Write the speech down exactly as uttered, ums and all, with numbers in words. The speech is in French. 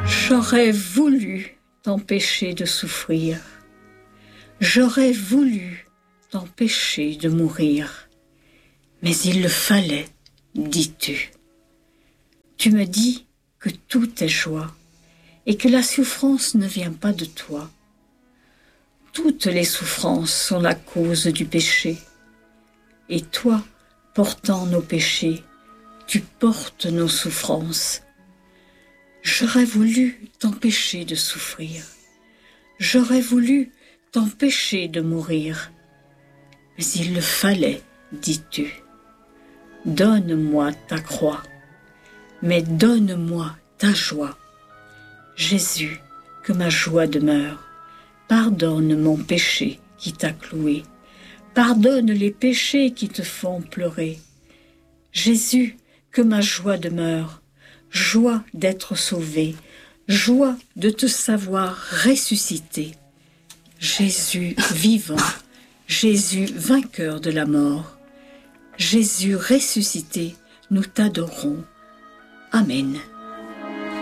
J'aurais voulu t'empêcher de souffrir. J'aurais voulu t'empêcher de mourir. Mais il le fallait, dis-tu. Tu me dis que tout est joie et que la souffrance ne vient pas de toi. Toutes les souffrances sont la cause du péché. Et toi, portant nos péchés, tu portes nos souffrances. J'aurais voulu t'empêcher de souffrir. J'aurais voulu t'empêcher de mourir. Mais il le fallait, dis-tu. Donne-moi ta croix, mais donne-moi ta joie. Jésus, que ma joie demeure. Pardonne mon péché qui t'a cloué. Pardonne les péchés qui te font pleurer. Jésus, que ma joie demeure. Joie d'être sauvé, joie de te savoir ressuscité. Jésus vivant, Jésus vainqueur de la mort. Jésus ressuscité, nous t'adorons. Amen.